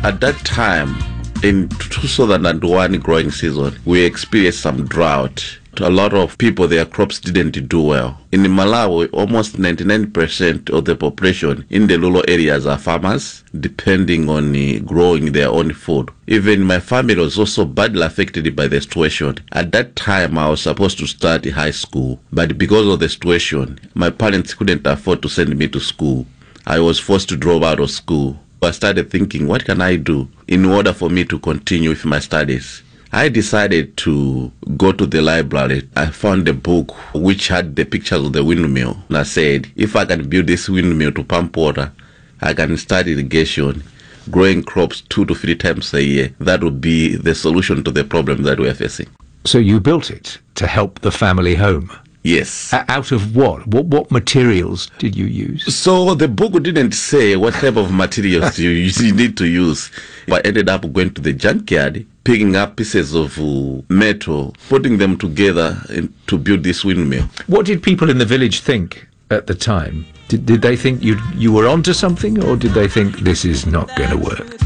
At that time, in 2001 growing season, we experienced some drought. A lot of people, their crops didn't do well. In Malawi, almost 99% of the population in the rural areas are farmers, depending on growing their own food. Even my family was also badly affected by the situation. At that time, I was supposed to start high school, but because of the situation, my parents couldn't afford to send me to school. I was forced to drop out of school. I started thinking, what can I do in order for me to continue with my studies? I decided to go to the library. I found a book which had the pictures of the windmill. And I said, if I can build this windmill to pump water, I can start irrigation, growing crops 2 to 3 times a year. That would be the solution to the problem that we are facing. So you built it to help the family home? Yes. Out of what? What materials did you use? So the book didn't say what type of materials you need to use. I ended up going to the junkyard, picking up pieces of metal, putting them together to build this windmill. What did people in the village think at the time? Did they think you were onto something, or did they think this is not going to work?